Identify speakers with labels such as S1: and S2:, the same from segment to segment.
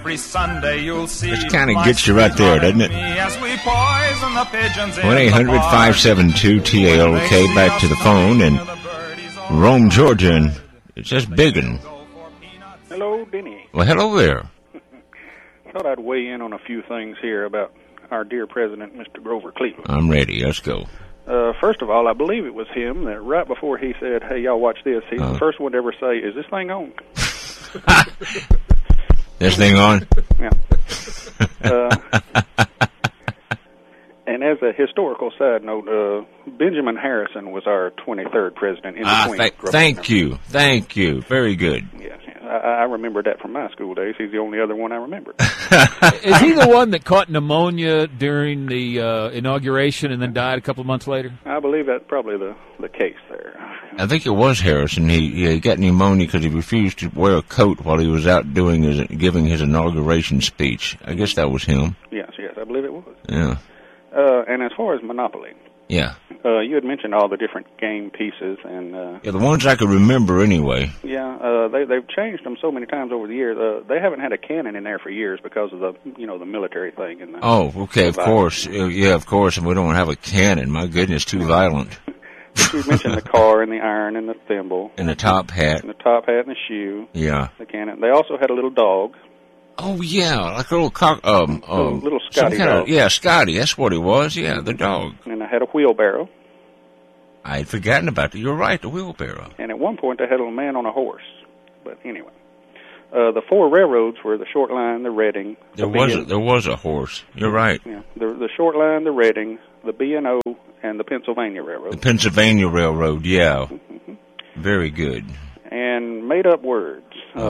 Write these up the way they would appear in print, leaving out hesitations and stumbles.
S1: every Sunday you'll see.
S2: This kind of gets you right there, doesn't it? 1-800-572-TALK. Back to the phone and Rome, Georgia, and it's just biggin'.
S3: Hello, Denny.
S2: Well, hello there.
S3: Thought I'd weigh in on a few things here about our dear president, Mr. Grover Cleveland.
S2: I'm ready. Let's go.
S3: First of all, I believe it was him that right before he said, "Hey, y'all watch this," he's the first one to ever say, "Is this thing on?"
S2: This thing on?
S3: Yeah. And as a historical side note, Benjamin Harrison was our 23rd president in between.
S2: Thank you. Very good.
S3: Yes, I remember that from my school days. He's the only other one I remember.
S4: Is he the one that caught pneumonia during the inauguration and then died a couple of months later?
S3: I believe that's probably the case there.
S2: I think it was Harrison. He got pneumonia because he refused to wear a coat while he was out giving his inauguration speech. I guess that was him.
S3: Yes, I believe it was.
S2: Yeah.
S3: And as far as Monopoly,
S2: yeah,
S3: you had mentioned all the different game pieces, and
S2: the ones I could remember anyway.
S3: Yeah, they've changed them so many times over the years. They haven't had a cannon in there for years because of the military thing. And
S2: of course, yeah, of course, and we don't have a cannon. My goodness, too violent.
S3: But you mentioned the car and the iron and the thimble
S2: and the top hat
S3: and the shoe.
S2: Yeah,
S3: the cannon. They also had a little dog.
S2: Oh yeah, like a little
S3: little Scotty dog.
S2: Scotty. That's what it was. Yeah, the dog.
S3: And I had a wheelbarrow.
S2: I had forgotten about that. You're right, the wheelbarrow.
S3: And at one point, they had a little man on a horse. But anyway, the four railroads were the Short Line, the Reading.
S2: There was a horse. You're right.
S3: Yeah, the Short Line, the Reading, the B&O, and the Pennsylvania Railroad.
S2: The Pennsylvania Railroad. Yeah. Mm-hmm. Very good.
S3: And made up words.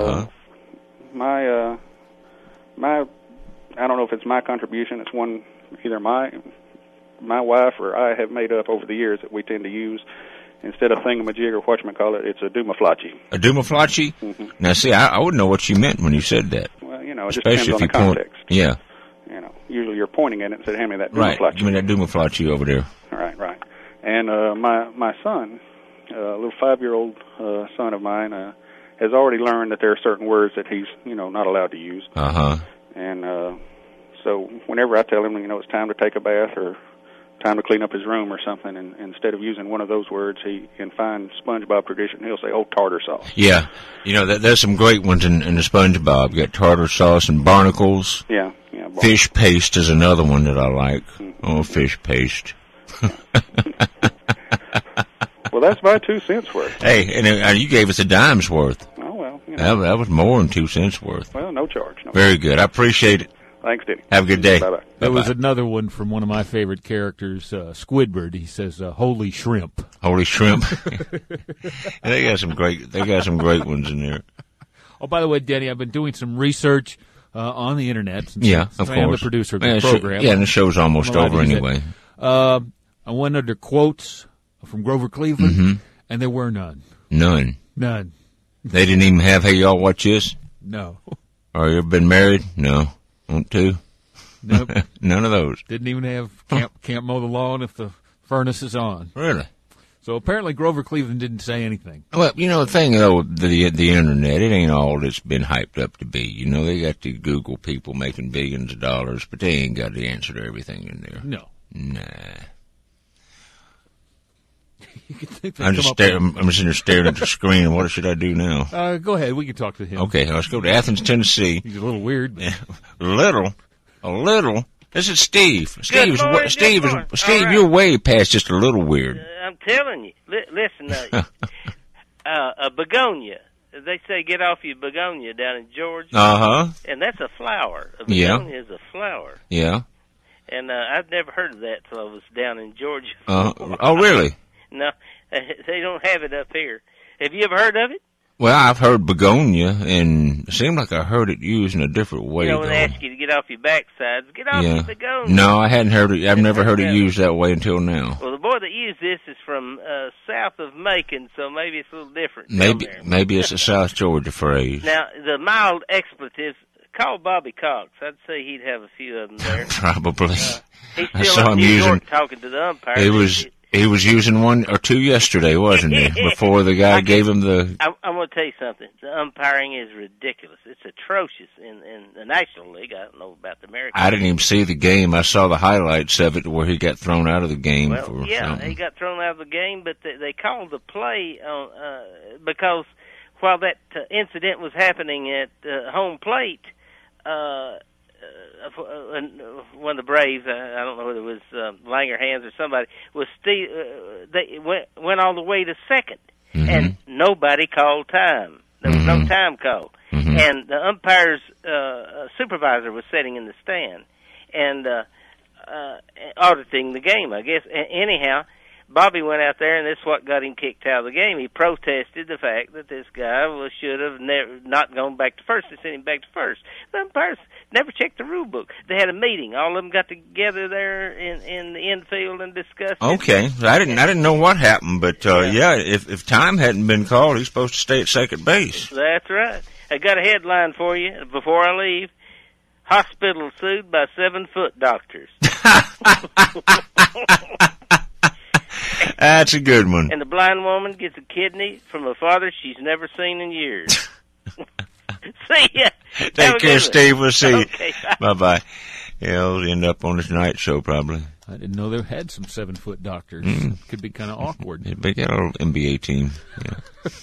S3: My I don't know if it's my contribution. It's one either my wife or I have made up over the years that we tend to use instead of thingamajig or whatchamacallit. It's a doomaflachi.
S2: A doomaflachi? Mm-hmm. Now, see, I wouldn't know what you meant when you said that.
S3: Well, it just depends on the context.
S2: Yeah.
S3: Usually you're pointing at it and say, "Hand me that doomaflachi."
S2: Right. Give me that doomaflachi over there.
S3: Right. And my son, a little 5-year-old son of mine, has already learned that there are certain words that he's, not allowed to use. And so whenever I tell him, it's time to take a bath or time to clean up his room or something, and instead of using one of those words, he, in fine SpongeBob tradition, he'll say, "Oh, tartar sauce." Yeah.
S2: There's some great ones in the SpongeBob. You got tartar sauce and barnacles.
S3: Yeah.
S2: Fish paste is another one that I like. Mm-hmm. Oh, fish paste.
S3: Well, that's my 2 cents worth.
S2: Hey, and you gave us a dime's worth.
S3: Oh, well.
S2: That was more than 2 cents worth.
S3: Well, no charge.
S2: Very good. I appreciate it.
S3: Thanks, Denny.
S2: Have a good day.
S3: Bye-bye.
S4: There was another one from one of my favorite characters, Squidward. He says, "Holy shrimp."
S2: Holy shrimp. They got some great ones in there.
S4: Oh, by the way, Denny, I've been doing some research on the internet. Since
S2: of
S4: I am the
S2: course.
S4: producer of the program.
S2: And the show's almost over anyway.
S4: I went under quotes from Grover Cleveland, and there were none.
S2: None.
S4: They
S2: didn't even have, "Hey, y'all, watch this"?
S4: No.
S2: Or you ever been married? No. Want to?
S4: Nope.
S2: None of those.
S4: Didn't even have can't mow the lawn if the furnace is on.
S2: Really?
S4: So apparently Grover Cleveland didn't say anything.
S2: Well, the thing, though, the internet, it ain't all it's been hyped up to be. They got the Google people making billions of dollars, but they ain't got the answer to everything in there.
S4: No.
S2: Nah.
S4: You could think
S2: I'm sitting there staring at the screen. What should I do now?
S4: Go ahead. We can talk to him.
S2: Okay, let's go to Athens, Tennessee.
S4: He's a little weird.
S2: A little. This is Steve. Steve,
S5: right.
S2: You're way past just a little weird.
S5: I'm telling you. Listen, a begonia. They say get off your begonia down in Georgia. And that's a flower. A begonia is a flower.
S2: Yeah.
S5: And I've never heard of that till I was down in Georgia.
S2: Oh, really?
S5: No, they don't have it up here. Have you ever heard of it?
S2: Well, I've heard begonia, and it seemed like I heard it used in a different way.
S5: When they ask you to get off your backsides, get off your begonia.
S2: No, I hadn't heard it. I've never heard it used that way until now.
S5: Well, the boy that used this is from south of Macon, so maybe it's a little different.
S2: Maybe it's a South Georgia phrase.
S5: Now, the mild expletive, call Bobby Cox. I'd say he'd have a few of them there.
S2: Probably.
S5: He's still in New York talking to the umpire.
S2: He was using one or two yesterday, wasn't he? Before the guy gave him the...
S5: I'm going to tell you something. The umpiring is ridiculous. It's atrocious in the National League. I don't know about the American League.
S2: I didn't even see the game. I saw the highlights of it where he got thrown out of the game.
S5: Well, he got thrown out of the game, but they called the play because while that incident was happening at home plate, one of the Braves, I don't know whether it was Langerhans or somebody, they went all the way to second, and nobody called time. There was no time called, and the umpire's supervisor was sitting in the stand and auditing the game, I guess. Anyhow, Bobby went out there, and this is what got him kicked out of the game. He protested the fact that this guy should have not gone back to first. They sent him back to first. The umpires never checked the rule book. They had a meeting. All of them got together there in the infield and discussed it.
S2: Okay, I didn't know what happened, but if time hadn't been called, he's supposed to stay at second base.
S5: That's right. I got a headline for you before I leave. Hospital sued by 7-foot doctors.
S2: That's a good one.
S5: And the blind woman gets a kidney from a father she's never seen in years. See ya.
S2: Take care, Steve. We'll see you. Okay, bye-bye. He'll end up on the Tonight Show, probably.
S4: I didn't know they had some 7-foot doctors. Could be kind of awkward.
S2: They got a little NBA team. Yeah.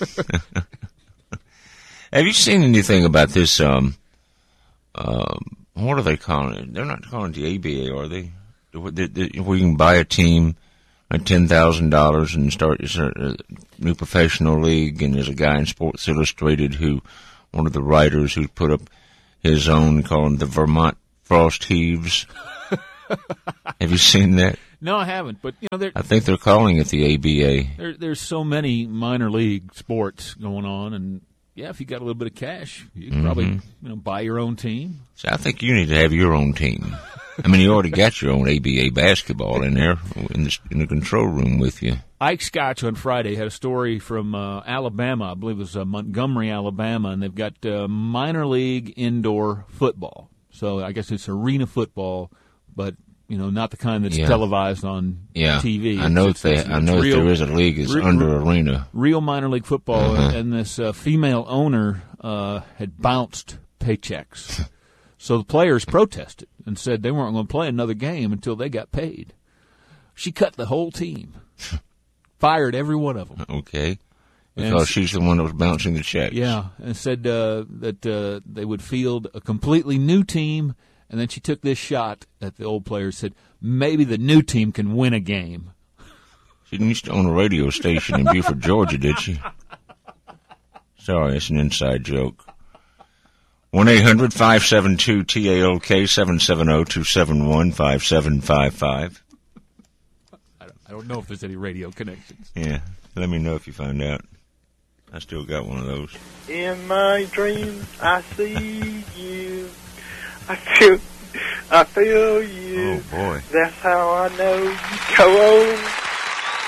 S2: Have you seen anything about this? What are they calling it? They're not calling it the ABA, are they? Where you can buy a team like $10,000 and start a new professional league. And there's a guy in Sports Illustrated one of the writers who put up his own, calling the Vermont Frost Heaves. Have you seen that?
S4: No, I haven't. But
S2: I think they're calling it the ABA.
S4: There's so many minor league sports going on, and if you got a little bit of cash, you can probably buy your own team.
S2: So I think you need to have your own team. I mean, you already got your own ABA basketball in there in the control room with you.
S4: Ike Scotch on Friday had a story from Alabama. I believe it was Montgomery, Alabama, and they've got minor league indoor football. So I guess it's arena football, but not the kind that's televised on TV.
S2: I know there is a league that's under arena.
S4: Real minor league football, and this female owner had bounced paychecks. So the players protested and said they weren't going to play another game until they got paid. She cut the whole team, fired every one of them.
S2: Okay, because she's the one that was bouncing the checks.
S4: Yeah, and said that they would field a completely new team, and then she took this shot at the old players, said maybe the new team can win a game.
S2: She didn't used to own a radio station in Beaufort, Georgia, did she? Sorry, it's an inside joke. 1-800-572-TALK, 770-271-5755.
S4: I don't know if there's any radio connections.
S2: Yeah, let me know if you find out. I still got one of those.
S1: In my dreams, I see you. I feel you.
S2: Oh, boy.
S1: That's how I know you go on.